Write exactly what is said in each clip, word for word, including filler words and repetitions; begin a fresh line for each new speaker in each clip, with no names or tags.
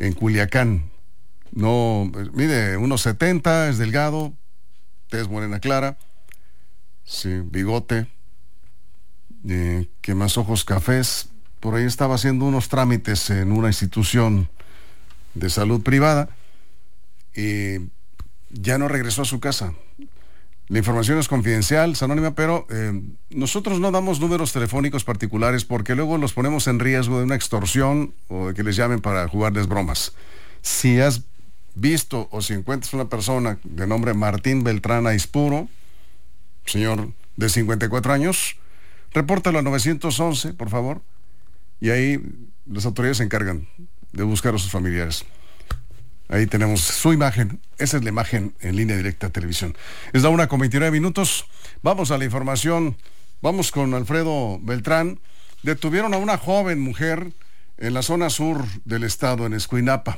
en Culiacán. No, mide uno setenta, es delgado, tez morena clara, sí, bigote, eh, ¿qué más? Ojos cafés. Por ahí estaba haciendo unos trámites en una institución de salud privada y ya no regresó a su casa. La información es confidencial, es anónima, pero eh, nosotros no damos números telefónicos particulares porque luego los ponemos en riesgo de una extorsión o de que les llamen para jugarles bromas. Si has visto o si encuentras una persona de nombre Martín Beltrán Aispuro, señor de cincuenta y cuatro años, repórtalo a nueve once, por favor, y ahí las autoridades se encargan de buscar a sus familiares. Ahí tenemos su imagen, esa es la imagen en línea directa a televisión. Es la una con veintinueve minutos, vamos a la información, vamos con Alfredo Beltrán. Detuvieron a una joven mujer en la zona sur del estado, en Escuinapa.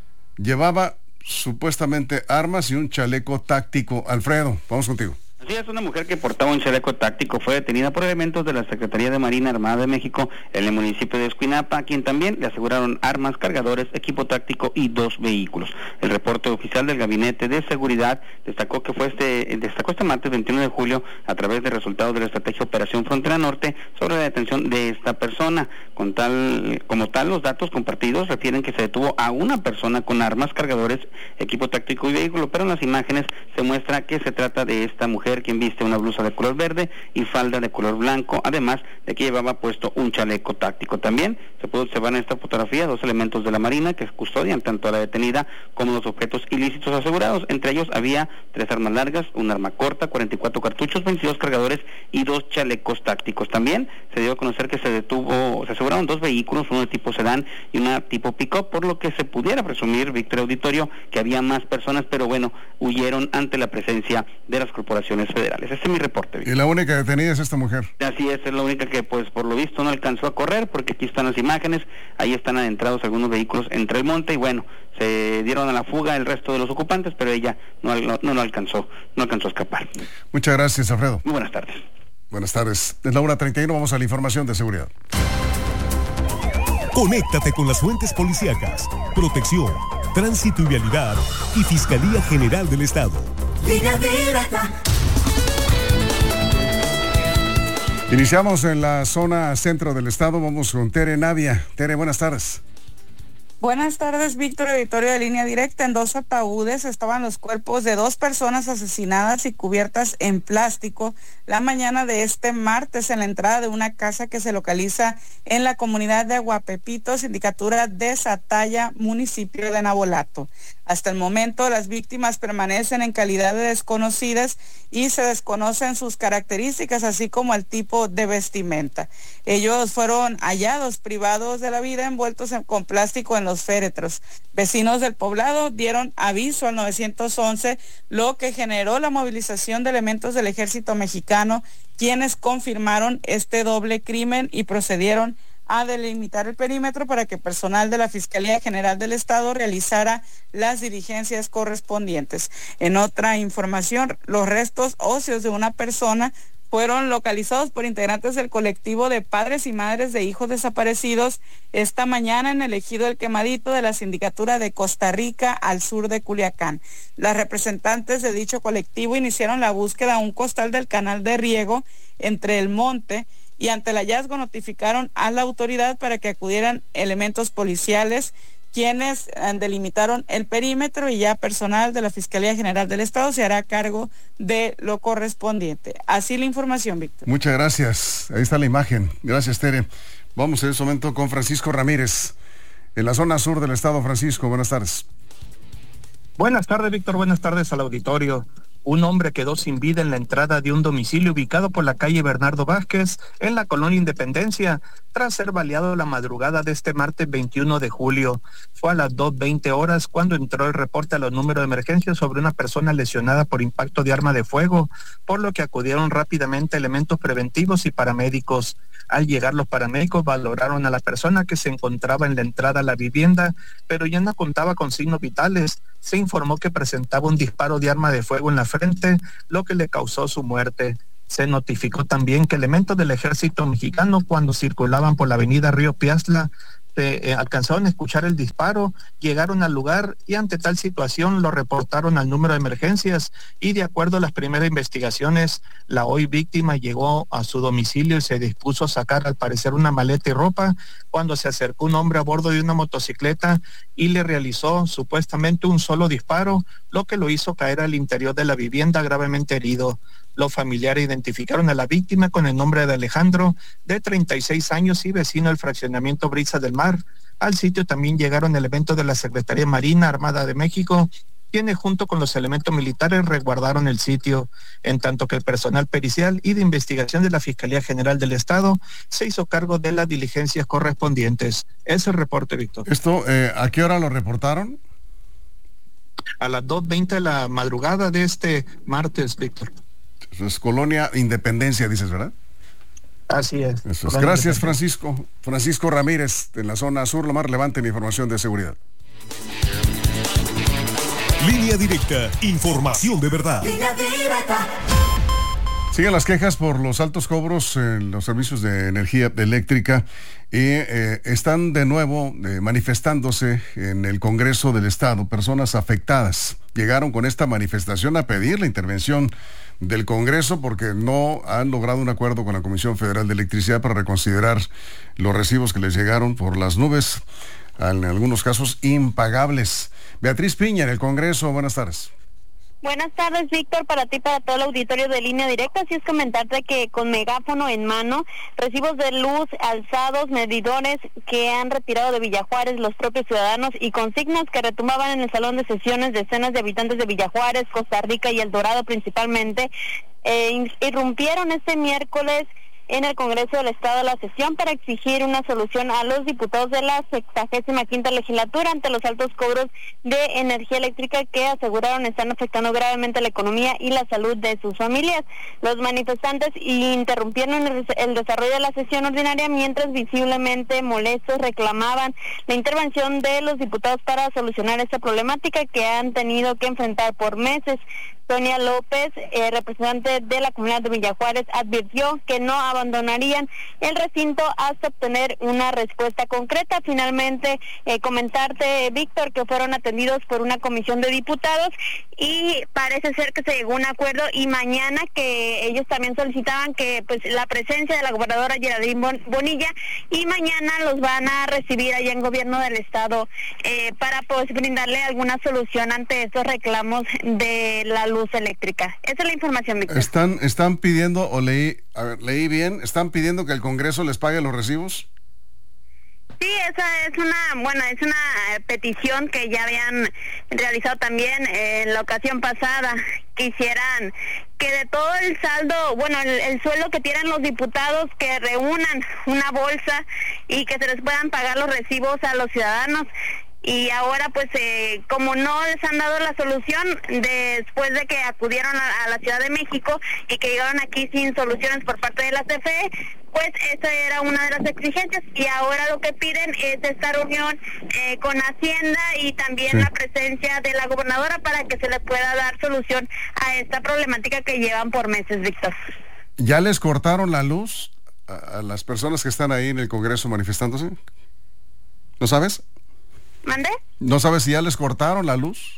Llevaba supuestamente armas y un chaleco táctico. Alfredo, vamos contigo.
Así es, una mujer que portaba un chaleco táctico fue detenida por elementos de la Secretaría de Marina Armada de México en el municipio de Escuinapa, a quien también le aseguraron armas, cargadores, equipo táctico y dos vehículos. El reporte oficial del Gabinete de Seguridad destacó que fue este destacó este martes veintiuno de julio a través de resultados de la estrategia Operación Frontera Norte sobre la detención de esta persona. Con tal como tal, los datos compartidos refieren que se detuvo a una persona con armas, cargadores, equipo táctico y vehículo, pero en las imágenes se muestra que se trata de esta mujer, quien viste una blusa de color verde y falda de color blanco, además de que llevaba puesto un chaleco táctico. También se puede observar en esta fotografía dos elementos de la Marina que custodian tanto a la detenida como los objetos ilícitos asegurados. Entre ellos había tres armas largas, un arma corta, cuarenta y cuatro cartuchos, veintidós cargadores y dos chalecos tácticos. También se dio a conocer que se detuvo, se aseguraron dos vehículos, uno de tipo sedán y una tipo pick-up, por lo que se pudiera presumir, Víctor Auditorio, que había más personas, pero bueno, huyeron ante la presencia de las corporaciones federales. Este es mi reporte, Víctor.
Y la única detenida es esta mujer.
Así es, es la única que pues por lo visto no alcanzó a correr, porque aquí están las imágenes, ahí están adentrados algunos vehículos entre el monte y bueno, se dieron a la fuga el resto de los ocupantes, pero ella no, no, no, no alcanzó, no alcanzó a escapar.
Muchas gracias, Alfredo.
Muy buenas tardes.
Buenas tardes. Es la una treinta y uno, vamos a la información de seguridad.
Conéctate con las fuentes policíacas, protección, tránsito y vialidad y Fiscalía General del Estado.
Línea directa.
Iniciamos en la zona centro del estado, vamos con Tere Navia. Tere, buenas tardes.
Buenas tardes, Víctor, auditorio de Línea Directa. En dos ataúdes estaban los cuerpos de dos personas asesinadas y cubiertas en plástico la mañana de este martes en la entrada de una casa que se localiza en la comunidad de Aguapepito, sindicatura de Sataya, municipio de Navolato. Hasta el momento, las víctimas permanecen en calidad de desconocidas y se desconocen sus características, así como el tipo de vestimenta. Ellos fueron hallados privados de la vida, envueltos en, con plástico en los féretros. Vecinos del poblado dieron aviso al nueve once, lo que generó la movilización de elementos del ejército mexicano, quienes confirmaron este doble crimen y procedieron a delimitar el perímetro para que personal de la Fiscalía General del Estado realizara las diligencias correspondientes. En otra información, los restos óseos de una persona fueron localizados por integrantes del colectivo de padres y madres de hijos desaparecidos esta mañana en el ejido El Quemadito de la sindicatura de Costa Rica, al sur de Culiacán. Las representantes de dicho colectivo iniciaron la búsqueda a un costal del canal de riego entre el monte y ante el hallazgo notificaron a la autoridad para que acudieran elementos policiales, quienes delimitaron el perímetro, y ya personal de la Fiscalía General del Estado se hará cargo de lo correspondiente. Así la información, Víctor.
Muchas gracias. Ahí está la imagen. Gracias, Tere. Vamos en este momento con Francisco Ramírez, en la zona sur del estado. Francisco, buenas tardes.
Buenas tardes, Víctor. Buenas tardes al auditorio. Un hombre quedó sin vida en la entrada de un domicilio ubicado por la calle Bernardo Vázquez, en la colonia Independencia, tras ser baleado la madrugada de este martes veintiuno de julio. Fue a las dos veinte horas cuando entró el reporte a los números de emergencia sobre una persona lesionada por impacto de arma de fuego, por lo que acudieron rápidamente elementos preventivos y paramédicos. Al llegar los paramédicos valoraron a la persona que se encontraba en la entrada a la vivienda, pero ya no contaba con signos vitales. Se informó que presentaba un disparo de arma de fuego en la frente, lo que le causó su muerte. Se notificó también que elementos del ejército mexicano, cuando circulaban por la avenida Río Piazla, eh, alcanzaron a escuchar el disparo, llegaron al lugar y ante tal situación lo reportaron al número de emergencias y de acuerdo a las primeras investigaciones, la hoy víctima llegó a su domicilio y se dispuso a sacar al parecer una maleta y ropa cuando se acercó un hombre a bordo de una motocicleta y le realizó supuestamente un solo disparo, lo que lo hizo caer al interior de la vivienda gravemente herido. Los familiares identificaron a la víctima con el nombre de Alejandro, de treinta y seis años y vecino del fraccionamiento Brisa del Mar. Al sitio también llegaron elementos de la Secretaría Marina Armada de México, quienes junto con los elementos militares resguardaron el sitio, en tanto que el personal pericial y de investigación de la Fiscalía General del Estado se hizo cargo de las diligencias correspondientes. Ese es el reporte, Víctor.
¿Esto eh, a qué hora lo reportaron?
A las dos veinte de la madrugada de este martes, Víctor.
Eso es Colonia Independencia, dices, ¿verdad?
Así es.
Eso es. Gracias, Francisco. Francisco Ramírez, en la zona sur, lo más relevante en información de seguridad.
Línea Directa, información de verdad.
Línea Directa.
Siguen las quejas por los altos cobros en los servicios de energía eléctrica y eh, están de nuevo eh, manifestándose en el Congreso del Estado. Personas afectadas llegaron con esta manifestación a pedir la intervención del Congreso porque no han logrado un acuerdo con la Comisión Federal de Electricidad para reconsiderar los recibos que les llegaron por las nubes, en algunos casos impagables. Beatriz Piña, en el Congreso, buenas tardes.
Buenas tardes, Víctor, para ti, para todo el auditorio de Línea Directa. Así es, comentarte que con megáfono en mano, recibos de luz alzados, medidores que han retirado de Villajuárez los propios ciudadanos y consignas que retumbaban en el salón de sesiones decenas de habitantes de Villajuárez, Costa Rica y El Dorado principalmente, eh, irrumpieron este miércoles en el Congreso del Estado la sesión para exigir una solución a los diputados de la sexagésima quinta legislatura ante los altos cobros de energía eléctrica que aseguraron están afectando gravemente la economía y la salud de sus familias. Los manifestantes interrumpieron el, el desarrollo de la sesión ordinaria mientras visiblemente molestos reclamaban la intervención de los diputados para solucionar esta problemática que han tenido que enfrentar por meses. Sonia López, eh, representante de la comunidad de Villajuárez, advirtió que no abandonarían el recinto hasta obtener una respuesta concreta. Finalmente, eh, comentarte, Víctor, que fueron atendidos por una comisión de diputados y parece ser que se llegó a un acuerdo y mañana que ellos también solicitaban que pues la presencia de la gobernadora Geraldine Bonilla y mañana los van a recibir allá en gobierno del estado eh, para pues brindarle alguna solución ante estos reclamos de la luz eléctrica. Esa es la información, Víctor.
Están, están pidiendo, o leí, a ver, leí bien, están pidiendo que el Congreso les pague los recibos.
Sí, esa es una, bueno, es una petición que ya habían realizado también en la ocasión pasada. Quisieran que de todo el saldo, bueno, el, el sueldo que tienen los diputados, que reúnan una bolsa y que se les puedan pagar los recibos a los ciudadanos. Y ahora pues eh, como no les han dado la solución después de que acudieron a, a la Ciudad de México y que llegaron aquí sin soluciones por parte de la C F E, pues esa era una de las exigencias y ahora lo que piden es esta reunión eh, con Hacienda y también sí. la presencia de la gobernadora para que se le pueda dar solución a esta problemática que llevan por meses, Víctor.
¿Ya les cortaron la luz a, a las personas que están ahí en el Congreso manifestándose? ¿No sabes?
¿Mande?
¿No sabes si ya les cortaron la luz?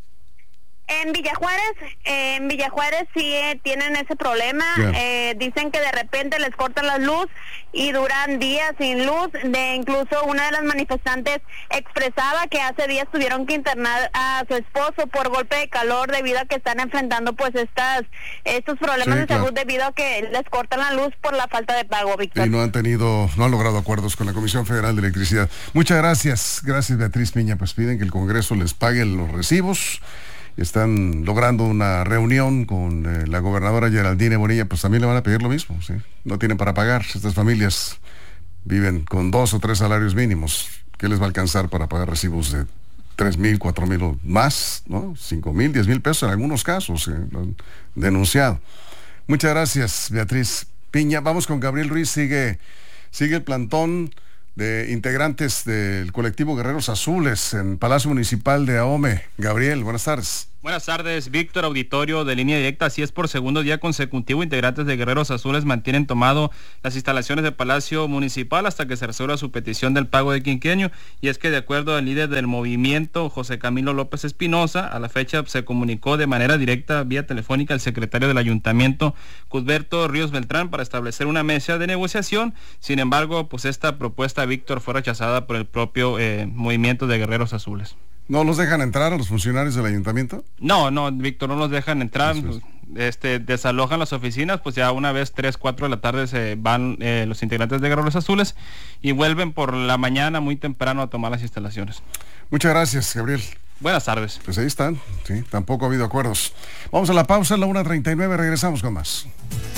En Villajuárez, eh, en Villajuárez sí eh, tienen ese problema. Eh, dicen que de repente les cortan la luz y duran días sin luz. De incluso una de las manifestantes expresaba que hace días tuvieron que internar a su esposo por golpe de calor debido a que están enfrentando pues estas estos problemas sí, de salud claro. debido a que les cortan la luz por la falta de pago, Víctor.
Y no han tenido, no han logrado acuerdos con la Comisión Federal de Electricidad. Muchas gracias, gracias Beatriz Piña. Pues piden que el Congreso les pague los recibos. Están logrando una reunión con eh, la gobernadora Geraldine Bonilla, pues también le van a pedir lo mismo, ¿sí? No tienen para pagar. Estas familias viven con dos o tres salarios mínimos. ¿Qué les va a alcanzar para pagar recibos de tres mil, cuatro mil o más, ¿no? Cinco mil, diez mil pesos en algunos casos, ¿eh? Lo han denunciado. Muchas gracias, Beatriz Piña. Vamos con Gabriel Ruiz. Sigue, sigue el plantón de integrantes del colectivo Guerreros Azules en Palacio Municipal de Ahome. Gabriel, buenas tardes.
Buenas tardes, Víctor, auditorio de Línea Directa. Así es, por segundo día consecutivo, integrantes de Guerreros Azules mantienen tomado las instalaciones del Palacio Municipal hasta que se resuelva su petición del pago de quinquenio. Y es que, de acuerdo al líder del movimiento, José Camilo López Espinosa, a la fecha se comunicó de manera directa vía telefónica al secretario del Ayuntamiento, Cusberto Ríos Beltrán, para establecer una mesa de negociación. Sin embargo, pues esta propuesta, Víctor, fue rechazada por el propio eh, movimiento de Guerreros Azules.
¿No los dejan entrar a los funcionarios del ayuntamiento?
No, no, Víctor, no los dejan entrar. Este, desalojan las oficinas, pues ya una vez tres, cuatro de la tarde se van eh, los integrantes de Guerreros Azules y vuelven por la mañana muy temprano a tomar las instalaciones.
Muchas gracias, Gabriel.
Buenas tardes.
Pues ahí están, sí, tampoco ha habido acuerdos. Vamos a la pausa, a la una treinta y nueve, regresamos con más.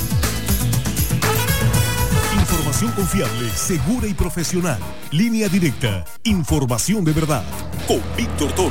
Información confiable, segura y profesional. Línea Directa. Información de verdad. Con Víctor Toro.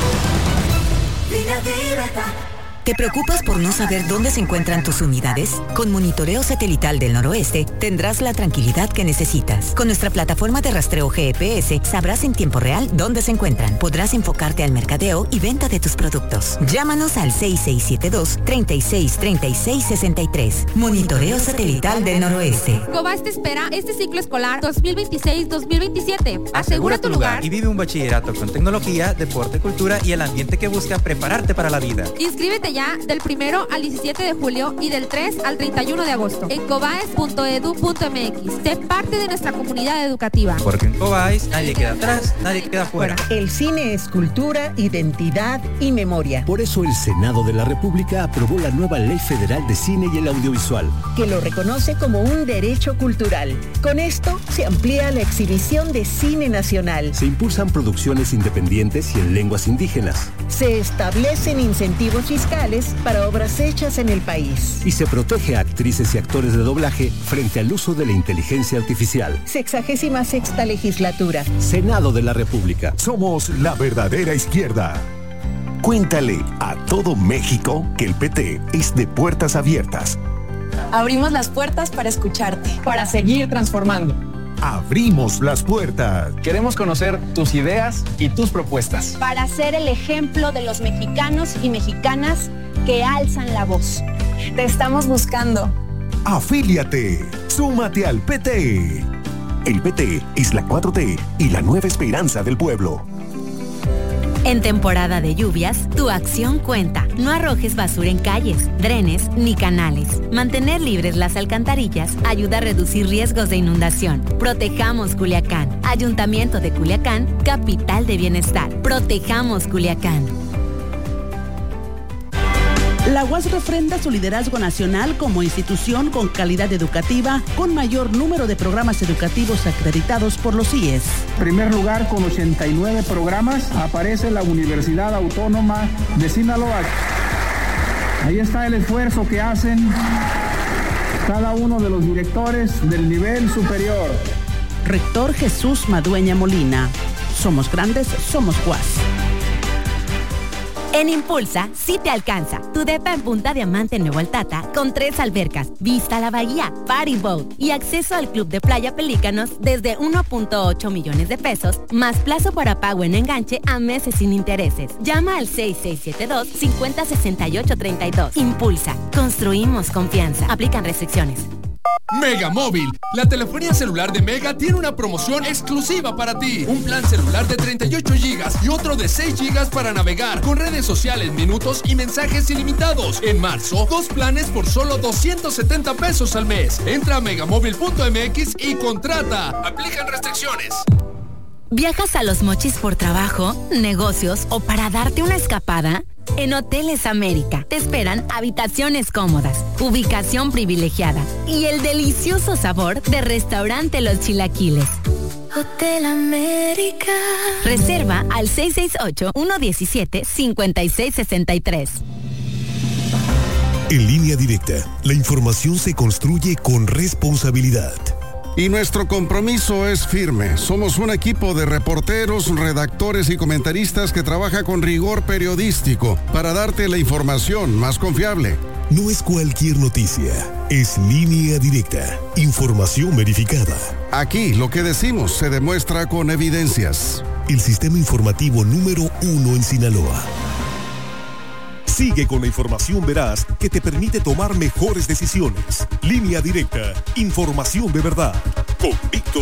Línea Directa.
¿Te preocupas por no saber dónde se encuentran tus unidades? Con Monitoreo Satelital del Noroeste tendrás la tranquilidad que necesitas. Con nuestra plataforma de rastreo G P S sabrás en tiempo real dónde se encuentran. Podrás enfocarte al mercadeo y venta de tus productos. Llámanos al seis seis siete dos, treinta y seis, treinta y seis, sesenta y tres. Monitoreo Satelital del Noroeste.
Cobas te espera este ciclo escolar dos mil veintiséis dos mil veintisiete. Asegura tu lugar
y vive un bachillerato con tecnología, deporte, cultura y el ambiente que busca prepararte para la vida.
Inscríbete ya del primero al diecisiete de julio y del tres al treinta y uno de agosto en cobaes punto edu punto m x. Sé parte de nuestra comunidad educativa.
Porque en Cobaes nadie queda atrás, nadie queda fuera.
El cine es cultura, identidad y memoria.
Por eso el Senado de la República aprobó la nueva Ley Federal de Cine y el Audiovisual,
que lo reconoce como un derecho cultural. Con esto se amplía la exhibición de cine nacional.
Se impulsan producciones independientes y en lenguas indígenas.
Se establecen incentivos fiscales para obras hechas en el país.
Y se protege a actrices y actores de doblaje frente al uso de la inteligencia artificial.
Sexagésima sexta legislatura.
Senado de la República.
Somos la verdadera izquierda. Cuéntale a todo México que el P T es de puertas abiertas.
Abrimos las puertas para escucharte,
para seguir transformando.
Abrimos las puertas.
Queremos conocer tus ideas y tus propuestas.
Para ser el ejemplo de los mexicanos y mexicanas que alzan la voz.
Te estamos buscando.
Afíliate. Súmate al P T. El P T es la cuatro T y la nueva esperanza del pueblo.
En temporada de lluvias, tu acción cuenta. No arrojes basura en calles, drenes ni canales. Mantener libres las alcantarillas ayuda a reducir riesgos de inundación. Protejamos Culiacán. Ayuntamiento de Culiacán, capital de bienestar. Protejamos Culiacán.
La U A S refrenda su liderazgo nacional como institución con calidad educativa, con mayor número de programas educativos acreditados por los I E S.
En primer lugar, con ochenta y nueve programas, aparece la Universidad Autónoma de Sinaloa. Ahí está el esfuerzo que hacen cada uno de los directores del nivel superior.
Rector Jesús Madueña Molina. Somos grandes, somos U A S.
En Impulsa, sí te alcanza. Tu depa en Punta Diamante en Nuevo Altata, con tres albercas, vista a la bahía, party boat y acceso al club de playa Pelícanos desde uno punto ocho millones de pesos, más plazo para pago en enganche a meses sin intereses. Llama al seis seis siete dos, cinco cero seis ocho tres dos. Impulsa, construimos confianza. Aplican restricciones.
Mega Móvil, la telefonía celular de Mega tiene una promoción exclusiva para ti. Un plan celular de treinta y ocho gigas y otro de seis gigas para navegar, con redes sociales, minutos y mensajes ilimitados. En marzo, dos planes por solo doscientos setenta pesos al mes. Entra a megamóvil punto m x y contrata. Aplican restricciones.
¿Viajas a Los Mochis por trabajo, negocios o para darte una escapada? En Hoteles América te esperan habitaciones cómodas, ubicación privilegiada y el delicioso sabor de restaurante Los Chilaquiles.
Hotel América.
Reserva al seis seis ocho, uno uno siete, cinco seis seis tres.
En Línea Directa, la información se construye con responsabilidad.
Y nuestro compromiso es firme. Somos un equipo de reporteros, redactores y comentaristas que trabaja con rigor periodístico para darte la información más confiable.
No es cualquier noticia, es Línea Directa, información verificada.
Aquí lo que decimos se demuestra con evidencias.
El sistema informativo número uno en Sinaloa. Sigue con la información veraz que te permite tomar mejores decisiones. Línea Directa, información de verdad. Con Víctor